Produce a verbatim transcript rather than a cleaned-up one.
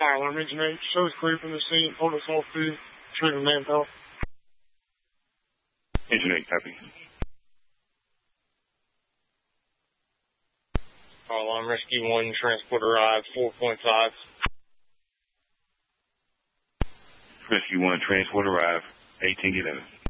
Fire alarm engine eight, shows clear from the scene, hold us all free, treatment manpower. Engine eight, copy. Fire alarm rescue one, transport arrived, four point five. Rescue one, transport arrived, eighteen eleven.